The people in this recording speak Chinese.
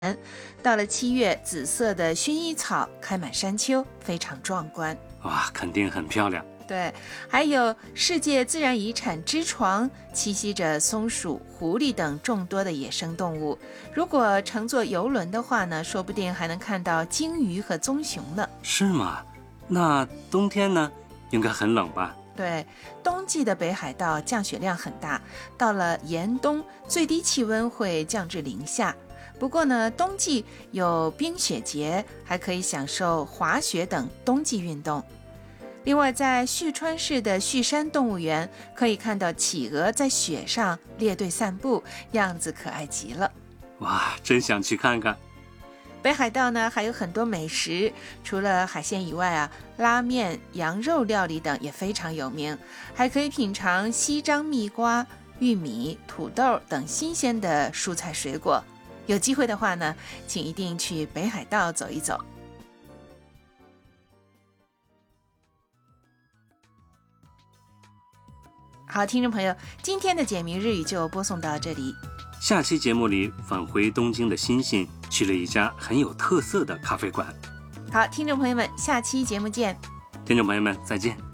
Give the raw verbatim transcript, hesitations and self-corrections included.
到了七月，紫色的薰衣草开满山丘，非常壮观。 哇，肯定很漂亮。 对，还有世界自然遗产之床，栖息着松鼠、狐狸等众多的野生动物。如果乘坐游轮的话呢，说不定还能看到鲸鱼和棕熊呢。 是吗？那冬天呢？应该很冷吧？ 对，冬季的北海道降雪量很大，到了严冬，最低气温会降至零下。不过呢，冬季有冰雪节，还可以享受滑雪等冬季运动。另外，在旭川市的旭山动物园，可以看到企鹅在雪上列队散步，样子可爱极了。 哇，真想去看看。 北海道呢还有很多美食，除了海鲜以外啊，拉面、羊肉料理等也非常有名，还可以品尝西张蜜瓜、玉米、土豆等新鲜的蔬菜水果。有机会的话呢，请一定去北海道走一走。好，听众朋友，今天的简明日语就播送到这里。 下期节目里，返回东京的欣欣去了一家很有特色的咖啡馆。 好，听众朋友们，下期节目见。 听众朋友们，再见。